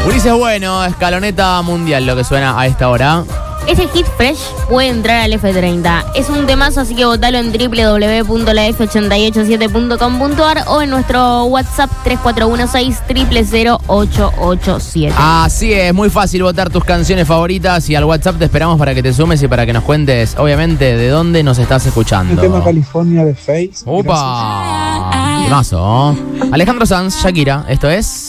Ulises Bueno, escaloneta mundial, lo que suena a esta hora. Ese hit fresh puede entrar al F30. Es un temazo, así que votalo en www.laf887.com.ar o en nuestro WhatsApp 3416000887. Así es, muy fácil votar tus canciones favoritas y al WhatsApp te esperamos para que te sumes y para que nos cuentes, obviamente, de dónde nos estás escuchando. El tema California de Face. ¡Upa! Temazo. Alejandro Sanz, Shakira, esto es...